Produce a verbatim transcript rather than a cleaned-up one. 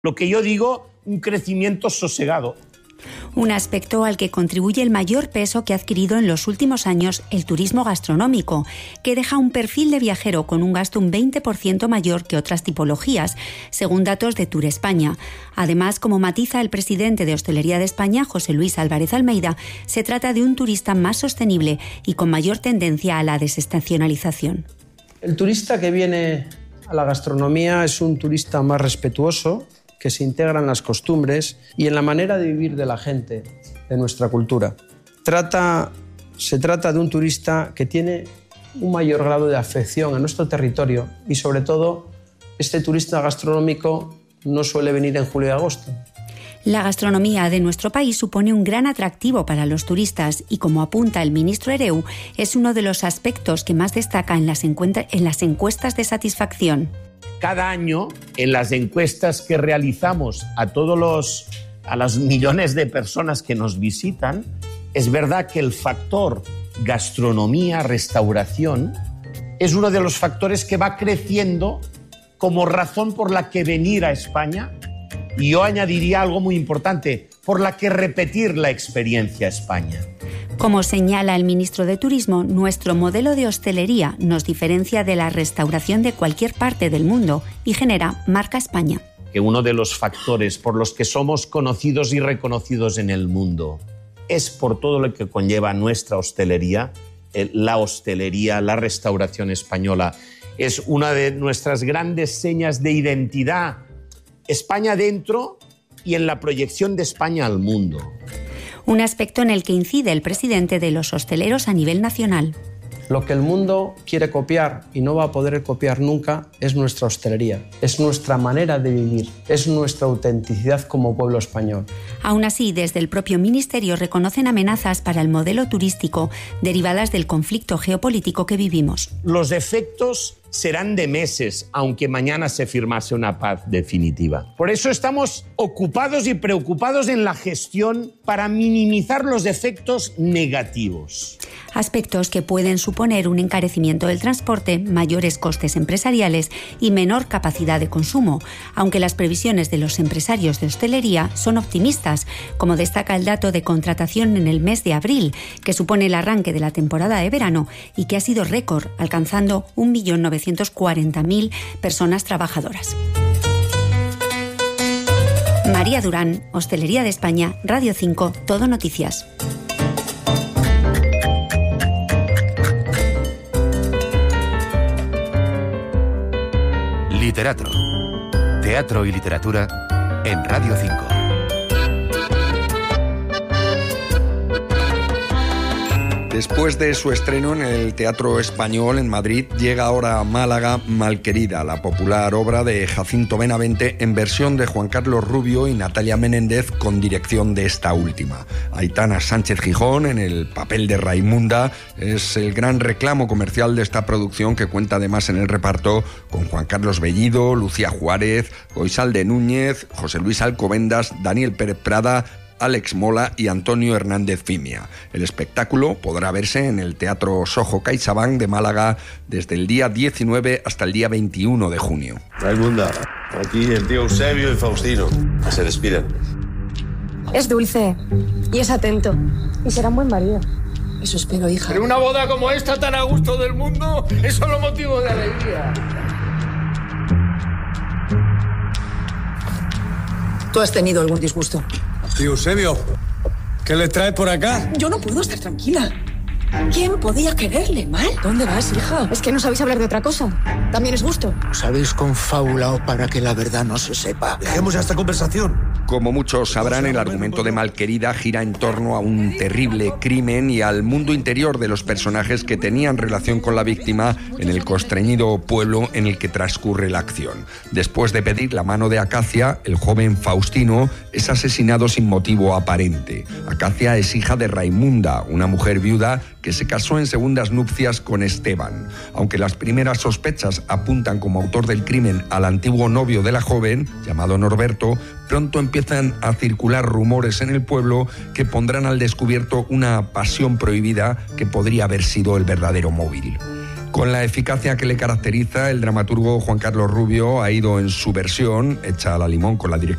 Lo que yo digo, un crecimiento sosegado. Un aspecto al que contribuye el mayor peso que ha adquirido en los últimos años el turismo gastronómico, que deja un perfil de viajero con un gasto un veinte por ciento mayor que otras tipologías, según datos de Tour España. Además, como matiza el presidente de Hostelería de España, José Luis Álvarez Almeida, se trata de un turista más sostenible y con mayor tendencia a la desestacionalización. El turista que viene a la gastronomía es un turista más respetuoso, que se integra en las costumbres y en la manera de vivir de la gente, de nuestra cultura. Trata, se trata de un turista que tiene un mayor grado de afección a nuestro territorio y, sobre todo, este turista gastronómico no suele venir en julio y agosto. La gastronomía de nuestro país supone un gran atractivo para los turistas y, como apunta el ministro Hereu, es uno de los aspectos que más destaca en las, encuent- en las encuestas de satisfacción. Cada año, en las encuestas que realizamos a todos los, a los millones de personas que nos visitan, es verdad que el factor gastronomía, restauración, es uno de los factores que va creciendo como razón por la que venir a España, y yo añadiría algo muy importante, por la que repetir la experiencia a España. Como señala el ministro de Turismo, nuestro modelo de hostelería nos diferencia de la restauración de cualquier parte del mundo y genera marca España. Que uno de los factores por los que somos conocidos y reconocidos en el mundo es por todo lo que conlleva nuestra hostelería, la hostelería, la restauración española. Es una de nuestras grandes señas de identidad. España dentro y en la proyección de España al mundo. Un aspecto en el que incide el presidente de los hosteleros a nivel nacional. Lo que el mundo quiere copiar y no va a poder copiar nunca es nuestra hostelería, es nuestra manera de vivir, es nuestra autenticidad como pueblo español. Aún así, desde el propio ministerio reconocen amenazas para el modelo turístico derivadas del conflicto geopolítico que vivimos. Los efectos serán de meses, aunque mañana se firmase una paz definitiva. Por eso estamos ocupados y preocupados en la gestión para minimizar los efectos negativos. Aspectos que pueden suponer un encarecimiento del transporte, mayores costes empresariales y menor capacidad de consumo, aunque las previsiones de los empresarios de hostelería son optimistas, como destaca el dato de contratación en el mes de abril, que supone el arranque de la temporada de verano y que ha sido récord, alcanzando un millón novecientos cuarenta mil personas trabajadoras. María Durán, Hostelería de España, Radio cinco, Todo Noticias. Literatro. Teatro y literatura en Radio cinco. Después de su estreno en el Teatro Español en Madrid, llega ahora a Málaga Malquerida, la popular obra de Jacinto Benavente en versión de Juan Carlos Rubio y Natalia Menéndez con dirección de esta última. Aitana Sánchez Gijón en el papel de Raimunda es el gran reclamo comercial de esta producción, que cuenta además en el reparto con Juan Carlos Bellido, Lucía Juárez, Goizalde Núñez, José Luis Alcobendas, Daniel Pérez Prada, Alex Mola y Antonio Hernández Fimia. El espectáculo podrá verse en el Teatro Sojo CaixaBank de Málaga desde el día diecinueve hasta el día veintiuno de junio. Raimunda, aquí el tío Eusebio y Faustino. Se despiden. Es dulce y es atento y será un buen marido. Eso espero, hija. Pero una boda como esta, tan a gusto del mundo, es solo motivo de alegría. ¿Tú has tenido algún disgusto? Tío Eusebio, ¿qué le trae por acá? Yo no puedo estar tranquila. ¿Quién podía quererle mal? ¿Dónde vas, hija? Es que no sabéis hablar de otra cosa. También es gusto. Os habéis confabulado para que la verdad no se sepa. Dejemos ya esta conversación. Como muchos sabrán, el argumento de Malquerida gira en torno a un terrible crimen y al mundo interior de los personajes que tenían relación con la víctima en el constreñido pueblo en el que transcurre la acción. Después de pedir la mano de Acacia, el joven Faustino es asesinado sin motivo aparente. Acacia es hija de Raimunda, una mujer viuda que se casó en segundas nupcias con Esteban. Aunque las primeras sospechas apuntan como autor del crimen al antiguo novio de la joven, llamado Norberto, pronto empiezan a circular rumores en el pueblo que pondrán al descubierto una pasión prohibida que podría haber sido el verdadero móvil. Con la eficacia que le caracteriza, el dramaturgo Juan Carlos Rubio ha ido en su versión, hecha a la limón con la dirección